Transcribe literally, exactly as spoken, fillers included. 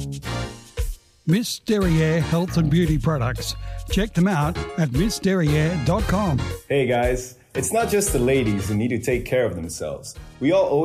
Miss Derriere Health and Beauty Products. Check them out at miss derriere dot com. Hey guys, it's not just the ladies who need to take care of themselves. We all owe